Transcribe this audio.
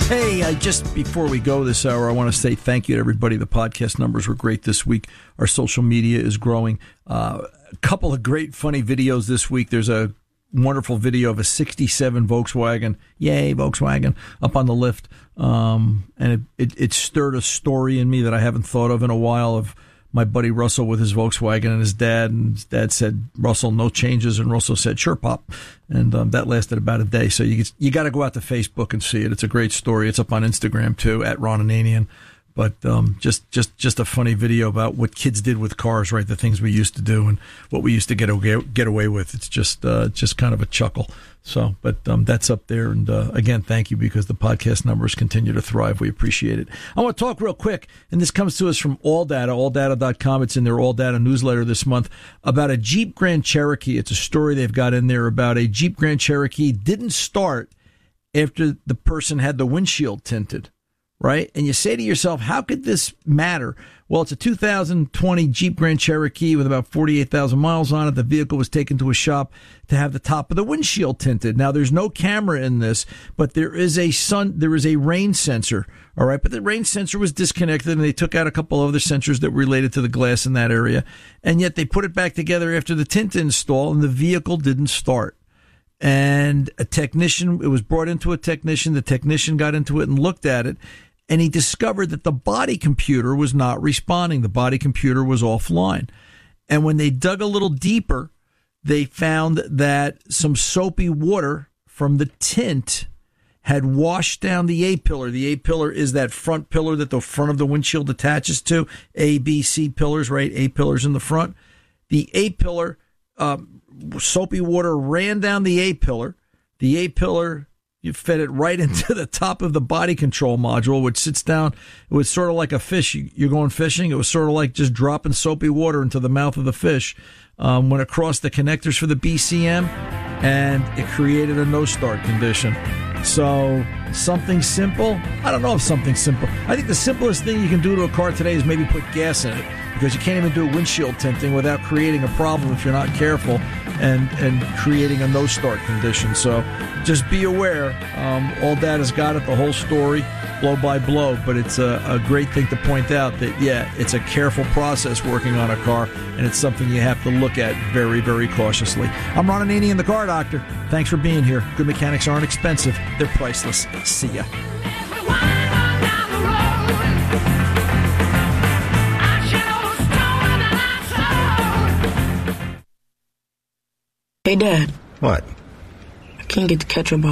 Hey, just before we go this hour, I want to say thank you to everybody. The podcast numbers were great this week. Our social media is growing. A couple of great, funny videos this week. There's a wonderful video of a 67 Volkswagen, yay, Volkswagen, up on the lift. And it stirred a story in me that I haven't thought of in a while, of my buddy Russell with his Volkswagen and his dad said, Russell, no changes. And Russell said, sure, Pop. And that lasted about a day. So you got to go out to Facebook and see it. It's a great story. It's up on Instagram, too, at Ron Ananian. But just a funny video about what kids did with cars, right? The things we used to do and what we used to get away with. It's just kind of a chuckle. So, but that's up there. And again, thank you, because the podcast numbers continue to thrive. We appreciate it. I want to talk real quick, and this comes to us from AllData, alldata.com. It's in their AllData newsletter this month, about a Jeep Grand Cherokee. It's a story they've got in there about a Jeep Grand Cherokee didn't start after the person had the windshield tinted. Right? And you say to yourself, how could this matter? Well, it's a 2020 Jeep Grand Cherokee with about 48,000 miles on it. The vehicle was taken to a shop to have the top of the windshield tinted. Now, there's no camera in this, but there is a rain sensor. All right. But the rain sensor was disconnected, and they took out a couple other sensors that were related to the glass in that area. And yet they put it back together after the tint install, and the vehicle didn't start. And it was brought into a technician. The technician got into it and looked at it. And he discovered that the body computer was not responding. The body computer was offline. And when they dug a little deeper, they found that some soapy water from the tint had washed down the A-pillar. The A-pillar is that front pillar that the front of the windshield attaches to. A, B, C pillars, right? A-pillars in the front. The A-pillar, soapy water ran down the A-pillar. The A-pillar, you fed it right into the top of the body control module, which sits down. It was sort of like a fish. You're going fishing. It was sort of like just dropping soapy water into the mouth of the fish. Went across the connectors for the BCM, and it created a no-start condition. So something simple? I don't know if something simple. I think the simplest thing you can do to a car today is maybe put gas in it, because you can't even do windshield tinting without creating a problem if you're not careful and creating a no-start condition. So just be aware. AllData's got it, the whole story, blow by blow. But it's a great thing to point out that, yeah, it's a careful process working on a car, and it's something you have to look at very, very cautiously. I'm Ron Ananian, the Car Doctor. Thanks for being here. Good mechanics aren't expensive. They're priceless. See ya. Hey, Dad. What? I can't get the ketchup out.